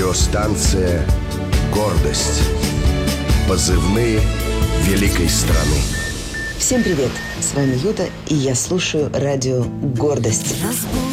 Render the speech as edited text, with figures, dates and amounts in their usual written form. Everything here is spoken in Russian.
Радиостанция «Гордость». Позывные великой страны. Всем привет! С вами Юта, и я слушаю радио «Гордость».